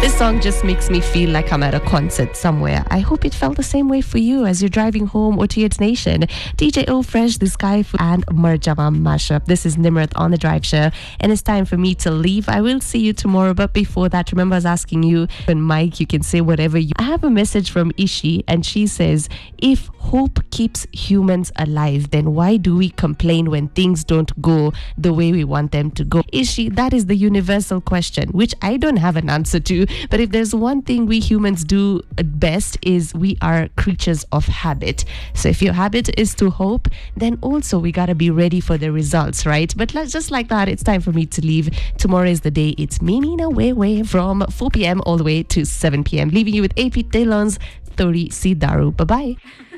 This song just makes me feel like I'm at a concert somewhere. I hope it felt the same way for you as you're driving home or to your destination. DJ O Fresh, The Sky and Marjama mashup. This is Nimrat on the Drive Show, and it's time for me to leave. I will see you tomorrow, but before that, remember I was asking you, and Mike, you can say whatever you. I have a message from Ishi, and she says, if hope keeps humans alive, then why do we complain when things don't go the way we want them to go? Ishi, that is the universal question, which I don't have an answer to. But if there's one thing we humans do best, is we are creatures of habit. So if your habit is to hope, then also we gotta be ready for the results, right? But just like that, it's time for me to leave. Tomorrow is the day. It's Mimina Way from 4 p.m. all the way to 7 p.m. Leaving you with AP Delon's 30 Sidaru. Bye-bye.